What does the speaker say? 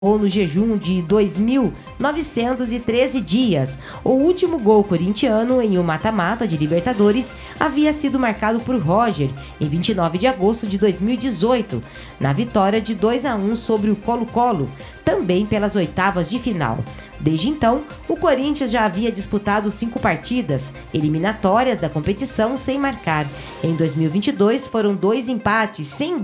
no jejum de 2.913 dias. O último gol corintiano em um mata-mata de Libertadores havia sido marcado por Roger em 29 de agosto de 2018, na vitória de 2-1 sobre o Colo-Colo, também pelas oitavas de final. Desde então, o Corinthians já havia disputado 5 partidas eliminatórias da competição sem marcar. Em 2022, foram 2 empates sem